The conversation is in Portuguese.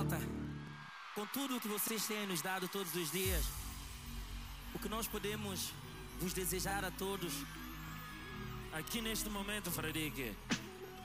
malta, com tudo o que vocês têm nos dado todos os dias, o que nós podemos vos desejar a todos aqui neste momento, Fradique,